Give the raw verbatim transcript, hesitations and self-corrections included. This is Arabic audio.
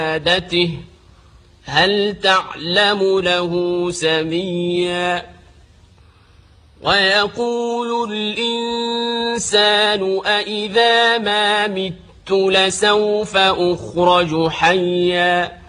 عبادته هل تعلم له سميا ويقول الإنسان أإذا ما مت لسوف أخرج حيا